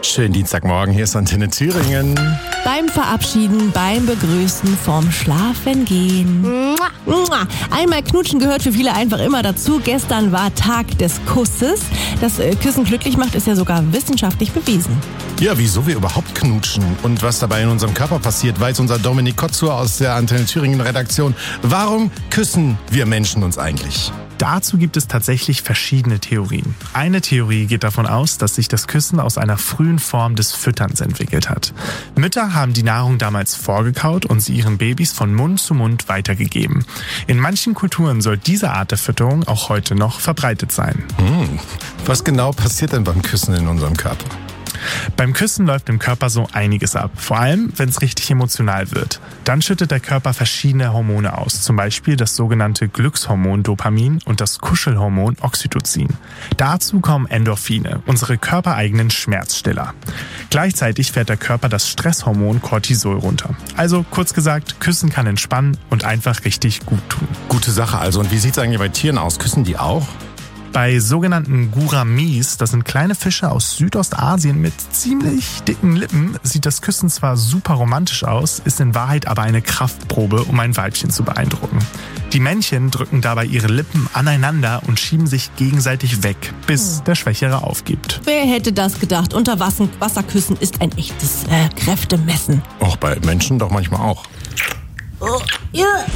Schönen Dienstagmorgen, hier ist Antenne Thüringen. Beim Verabschieden, beim Begrüßen, vorm Schlafengehen. Einmal knutschen gehört für viele einfach immer dazu. Gestern war Tag des Kusses. Dass Küssen glücklich macht, ist ja sogar wissenschaftlich bewiesen. Ja, wieso wir überhaupt knutschen und was dabei in unserem Körper passiert, weiß unser Dominik Kotzur aus der Antenne Thüringen Redaktion. Warum küssen wir Menschen uns eigentlich? Dazu gibt es tatsächlich verschiedene Theorien. Eine Theorie geht davon aus, dass sich das Küssen aus einer frühen Form des Fütterns entwickelt hat. Mütter haben die Nahrung damals vorgekaut und sie ihren Babys von Mund zu Mund weitergegeben. In manchen Kulturen soll diese Art der Fütterung auch heute noch verbreitet sein. Was genau passiert denn beim Küssen in unserem Körper? Beim Küssen läuft im Körper so einiges ab, vor allem wenn es richtig emotional wird. Dann schüttet der Körper verschiedene Hormone aus, zum Beispiel das sogenannte Glückshormon Dopamin und das Kuschelhormon Oxytocin. Dazu kommen Endorphine, unsere körpereigenen Schmerzstiller. Gleichzeitig fährt der Körper das Stresshormon Cortisol runter. Also kurz gesagt, Küssen kann entspannen und einfach richtig gut tun. Gute Sache also. Und wie sieht es eigentlich bei Tieren aus? Küssen die auch? Bei sogenannten Guramis, das sind kleine Fische aus Südostasien mit ziemlich dicken Lippen, sieht das Küssen zwar super romantisch aus, ist in Wahrheit aber eine Kraftprobe, um ein Weibchen zu beeindrucken. Die Männchen drücken dabei ihre Lippen aneinander und schieben sich gegenseitig weg, bis der Schwächere aufgibt. Wer hätte das gedacht? Unterwasserküssen ist ein echtes Kräftemessen. Auch bei Menschen doch manchmal auch. Oh, ja.